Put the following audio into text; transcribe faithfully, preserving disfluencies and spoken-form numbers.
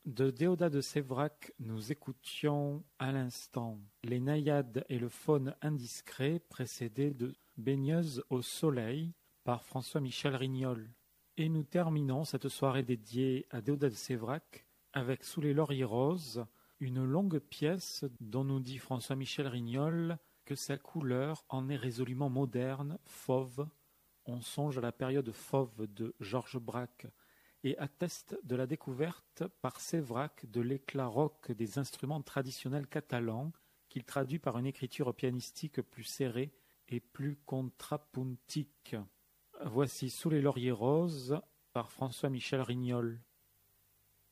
De Déodat de Séverac, nous écoutions à l'instant Les naïades et le faune indiscret, précédés de Baigneuse au soleil par François-Michel Rignol. Et nous terminons cette soirée dédiée à Déodat de Séverac avec Sous les lauriers roses, une longue pièce dont nous dit François-Michel Rignol que sa couleur en est résolument moderne, fauve. On songe à la période fauve de Georges Braque et atteste de la découverte par Séverac de l'éclat rock des instruments traditionnels catalans qu'il traduit par une écriture pianistique plus serrée et plus contrapuntique. Voici Sous les lauriers roses par François-Michel Rignol.